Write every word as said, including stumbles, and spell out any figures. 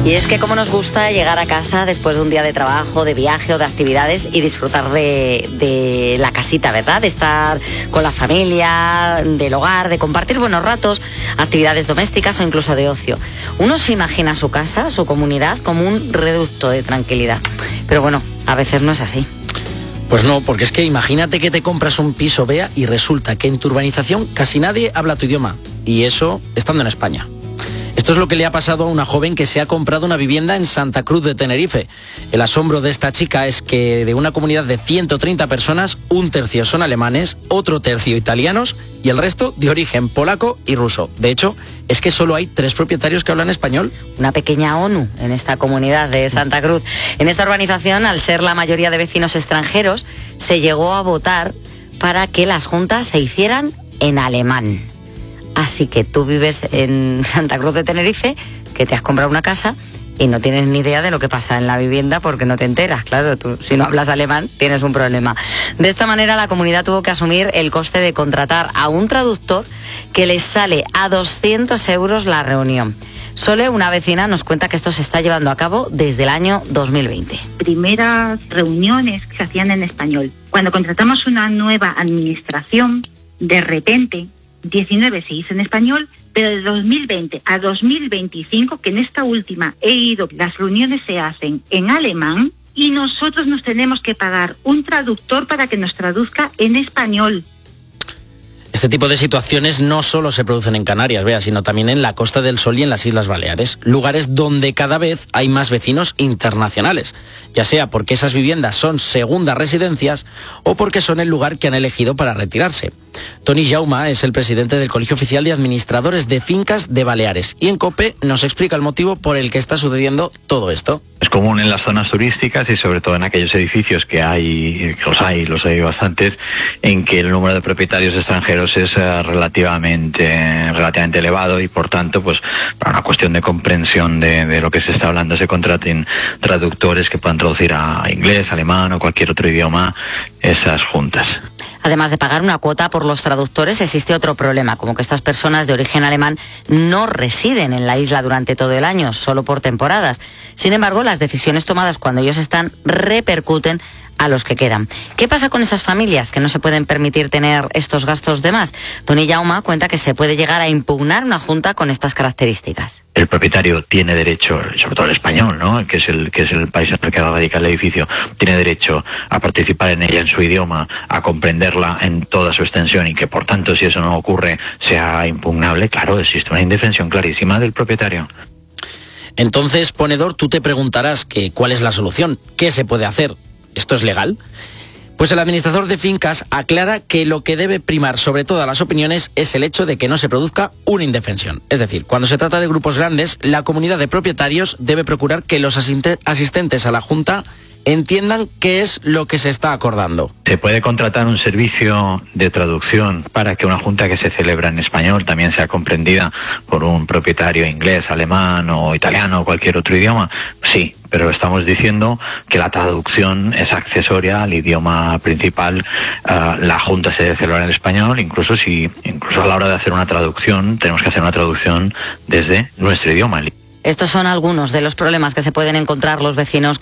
Y es que como nos gusta llegar a casa después de un día de trabajo, de viaje o de actividades y disfrutar de, de la casita, ¿verdad? De estar con la familia, del hogar, de compartir buenos ratos, actividades domésticas o incluso de ocio. Uno se imagina su casa, su comunidad, como un reducto de tranquilidad. Pero bueno, a veces no es así. Pues no, porque es que imagínate que te compras un piso, Bea, y resulta que en tu urbanización casi nadie habla tu idioma. Y eso estando en España. Esto es lo que le ha pasado a una joven que se ha comprado una vivienda en Santa Cruz de Tenerife. El asombro de esta chica es que de una comunidad de ciento treinta personas, un tercio son alemanes, otro tercio italianos y el resto de origen polaco y ruso. De hecho, es que solo hay tres propietarios que hablan español. Una pequeña ONU en esta comunidad de Santa Cruz. En esta urbanización, al ser la mayoría de vecinos extranjeros, se llegó a votar para que las juntas se hicieran en alemán. Así que tú vives en Santa Cruz de Tenerife, que te has comprado una casa y no tienes ni idea de lo que pasa en la vivienda porque no te enteras. Claro, tú si no hablas alemán tienes un problema. De esta manera la comunidad tuvo que asumir el coste de contratar a un traductor que les sale a doscientos euros la reunión. Sole, una vecina, nos cuenta que esto se está llevando a cabo desde el año dos mil veinte. Primeras reuniones que se hacían en español. Cuando contratamos una nueva administración, de repente diecinueve se hizo en español, pero de dos mil veinte a dos mil veinticinco, que en esta última he ido, las reuniones se hacen en alemán y nosotros nos tenemos que pagar un traductor para que nos traduzca en español. Este tipo de situaciones no solo se producen en Canarias, Bea, sino también en la Costa del Sol y en las Islas Baleares, lugares donde cada vez hay más vecinos internacionales, ya sea porque esas viviendas son segundas residencias o porque son el lugar que han elegido para retirarse. Toni Jauma es el presidente del Colegio Oficial de Administradores de Fincas de Baleares y en COPE nos explica el motivo por el que está sucediendo todo esto. Es común en las zonas turísticas y sobre todo en aquellos edificios que hay, los hay, los hay bastantes, en que el número de propietarios extranjeros es uh, relativamente, relativamente elevado y por tanto, pues para una cuestión de comprensión de, de lo que se está hablando, se contraten traductores que puedan traducir a inglés, alemán o cualquier otro idioma esas juntas. Además de pagar una cuota por los traductores, existe otro problema, como que estas personas de origen alemán no residen en la isla durante todo el año, solo por temporadas. Sin embargo, las decisiones tomadas cuando ellos están repercuten a los que quedan. ¿Qué pasa con esas familias que no se pueden permitir tener estos gastos de más? Toni Jauma cuenta que se puede llegar a impugnar una junta con estas características. El propietario tiene derecho, sobre todo el español, ¿no?, que es el que es el país en el que radica el edificio, tiene derecho a participar en ella en su idioma, a comprenderla en toda su extensión y que por tanto, si eso no ocurre, sea impugnable. Claro, existe una indefensión clarísima del propietario. Entonces, ponedor, tú te preguntarás que ¿cuál es la solución? ¿Qué se puede hacer? ¿Esto es legal? Pues el administrador de fincas aclara que lo que debe primar sobre todas las opiniones es el hecho de que no se produzca una indefensión. Es decir, cuando se trata de grupos grandes, la comunidad de propietarios debe procurar que los asistentes a la junta entiendan qué es lo que se está acordando. Se puede contratar un servicio de traducción para que una junta que se celebra en español también sea comprendida por un propietario inglés, alemán o italiano o cualquier otro idioma. Sí, pero estamos diciendo que la traducción es accesoria al idioma principal. Uh, la junta se debe celebrar en español, incluso si, incluso a la hora de hacer una traducción, tenemos que hacer una traducción desde nuestro idioma. Estos son algunos de los problemas que se pueden encontrar los vecinos